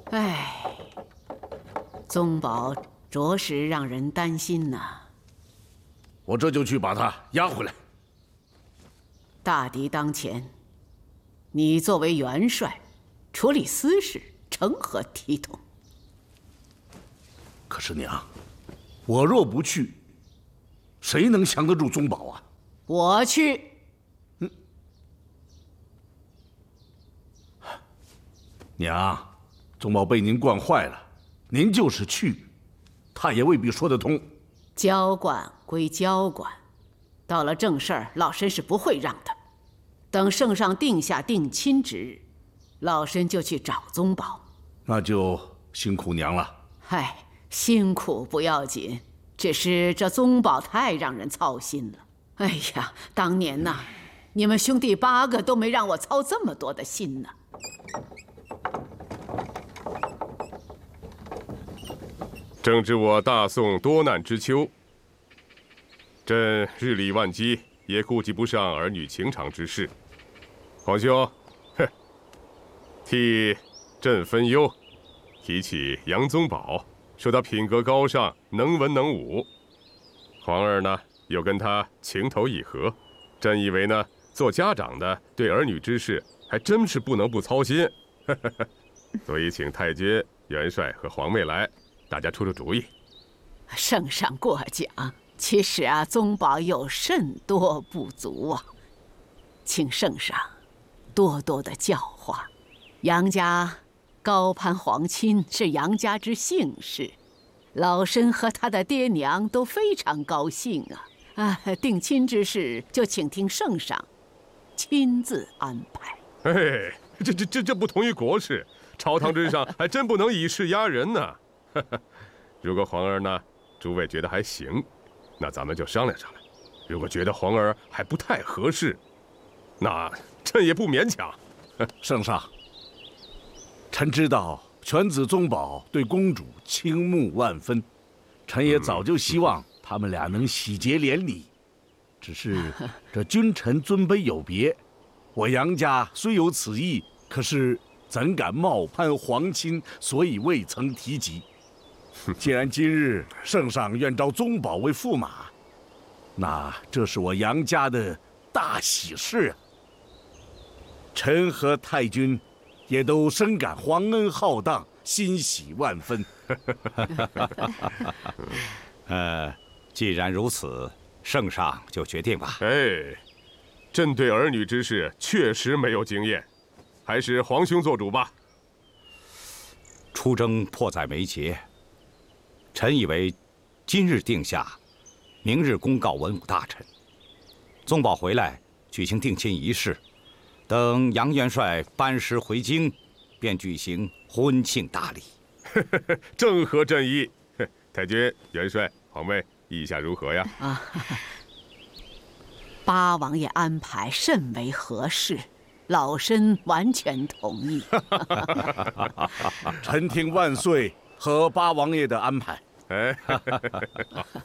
唉，宗保着实让人担心呐。 我这就去把他押回来。 大敌当前，你作为元帅，处理私事成何体统？ 可是娘，我若不去，谁能降得住宗保啊？ 我去。 娘，宗保被您惯坏了，您就是去，他也未必说得通。 交管归交管，到了正事儿，老身是不会让的。等圣上定下定亲之日，老身就去找宗保。 那就辛苦娘了。 嗨，辛苦不要紧，只是这宗保太让人操心了。哎呀，当年呐，你们兄弟8个都没让我操这么多的心呢。 正值我大宋多难之秋，朕日理万机，也顾及不上儿女情长之事。皇兄，替朕分忧。提起杨宗保，说他品格高尚，能文能武。皇儿呢，又跟他情投意合。朕以为呢，做家长的对儿女之事，还真是不能不操心。所以请太君、元帅和皇妹来，大家出出主意。 圣上过奖，其实啊，宗保有甚多不足啊，请圣上多多的教化。杨家高攀皇亲是杨家之幸事，老身和他的爹娘都非常高兴啊！定亲之事就请听圣上亲自安排。 哎，这不同于国事，朝堂之上还真不能以势压人呢。如果皇儿呢，诸位觉得还行，那咱们就商量商量；如果觉得皇儿还不太合适，那朕也不勉强。 圣上，臣知道犬子宗保对公主倾慕万分，臣也早就希望他们俩能喜结连理。只是这君臣尊卑有别，我杨家虽有此意，可是怎敢冒攀皇亲，所以未曾提及。既然今日圣上愿召宗保为驸马，那这是我杨家的大喜事啊！臣和太君也都深感皇恩浩荡，欣喜万分。 既然如此，圣上就决定吧。 哎，朕对儿女之事确实没有经验，还是皇兄做主吧。 出征迫在眉睫，臣以为今日定下，明日公告文武大臣，宗保回来举行定亲仪式，等杨元帅班师回京，便举行婚庆大礼。 正合朕意。太君、元帅、皇妹，意下如何呀？ 八王爷安排甚为合适，老身完全同意。 臣听万岁和八王爷的安排。